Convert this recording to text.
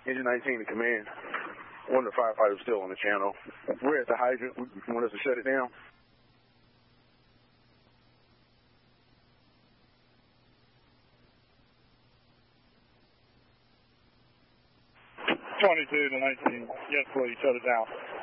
Engine 19 to command. One of the firefighters still on the channel. We're at the hydrant. You want us to shut it down? 22 to 19. Yes, please, shut it down.